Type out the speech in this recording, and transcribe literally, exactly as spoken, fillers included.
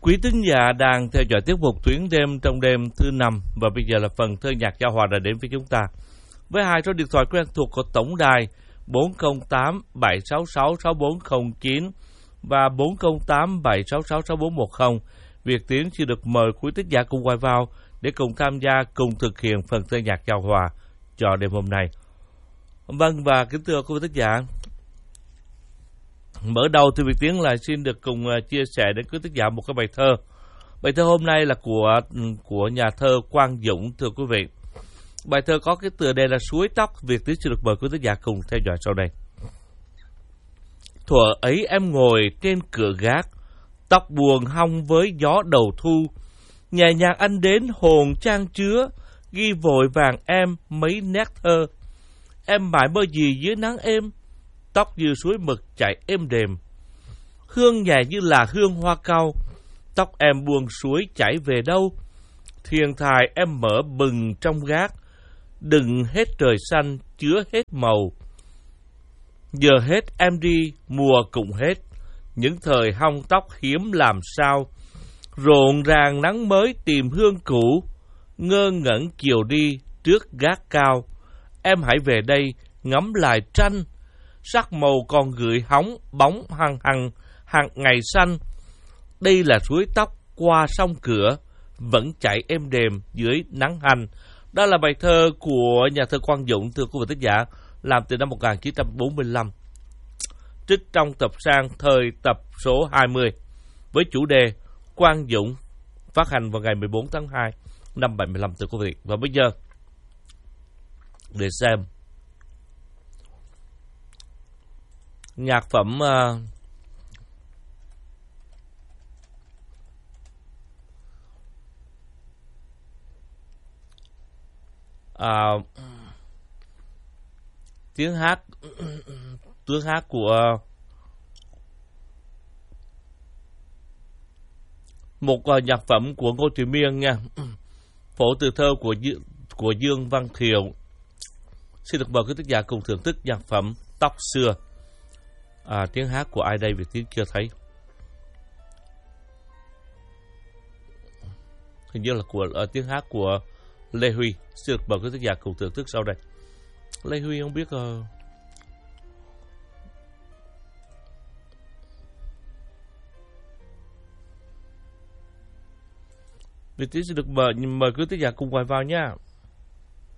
Quý thính giả đang theo dõi tiết mục Tuyến đêm trong đêm thứ năm và bây giờ là phần thơ nhạc giao hòa đã đến với chúng ta. Với hai số điện thoại quen thuộc của tổng đài bốn không tám bảy sáu sáu sáu bốn không chín và bốn không tám bảy sáu sáu sáu bốn một không, Việt Tiến xin được mời quý thính giả cùng quay vào để cùng tham gia, cùng thực hiện phần thơ nhạc giao hòa cho đêm hôm nay. Vâng, và kính thưa quý thính giả, mở đầu thì Việt Tiến lại xin được cùng chia sẻ đến quý thính giả một cái bài thơ. Bài thơ hôm nay là của của nhà thơ Quang Dũng, thưa quý vị. Bài thơ có cái tựa đề là Suối Tóc. Việt Tiến xin được mời quý thính giả cùng theo dõi sau đây. Thuở ấy em ngồi trên cửa gác, tóc buồn hong với gió đầu thu, nhẹ nhàng anh đến hồn trang chứa, ghi vội vàng em mấy nét thơ. Em mãi mơ gì dưới nắng êm, tóc như suối mực chảy êm đềm, hương nhẹ như là hương hoa cau, tóc em buông suối chảy về đâu. Thiền thài em mở bừng trong gác, đừng hết trời xanh chứa hết màu. Giờ hết em đi, mùa cũng hết, những thời hong tóc hiếm làm sao. Rộn ràng nắng mới tìm hương cũ, ngơ ngẩn chiều đi trước gác cao. Em hãy về đây ngắm lại tranh, sắc màu còn gửi hóng bóng hằng hằng hàng ngày xanh. Đây là suối tóc qua sông cửa, vẫn chảy êm đềm dưới nắng hành. Đó là bài thơ của nhà thơ Quang Dũng, thưa quý vị thính giả, làm từ năm một nghìn chín trăm bốn mươi lăm, trích trong tập Sang Thời tập số hai mươi, với chủ đề Quang Dũng, phát hành vào ngày mười bốn tháng hai năm bảy mươi lăm, thưa quý vị. Và bây giờ để xem nhạc phẩm uh, uh, tiếng hát tiếng hát của một uh, nhạc phẩm của Ngô Thụy Miên nha, phổ từ thơ của của Dương Văn Thiệu. Xin được mời quý thính giả cùng thưởng thức nhạc phẩm Tóc Xưa. À, tiếng hát của ai đây Việt Tiến chưa thấy, hình như là của uh, tiếng hát của Lê Huy. Xin được mời quý thính giả cùng thưởng thức sau đây. Lê Huy không biết uh... Việt Tiến xin được mời mời quý thính giả cùng quay vào nha.